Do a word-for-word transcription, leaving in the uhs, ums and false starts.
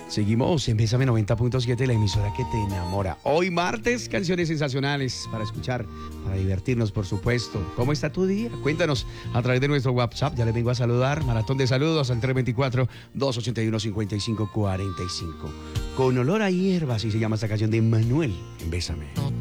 Seguimos en Bésame noventa punto siete, la emisora que te enamora. Hoy martes, canciones sensacionales para escuchar, para divertirnos, por supuesto. ¿Cómo está tu día? Cuéntanos a través de nuestro WhatsApp. Ya les vengo a saludar. Maratón de saludos al tres dos cuatro, dos ocho uno, cinco cinco cuatro cinco. Con olor a hierbas, así se llama esta canción de Manuel en Bésame.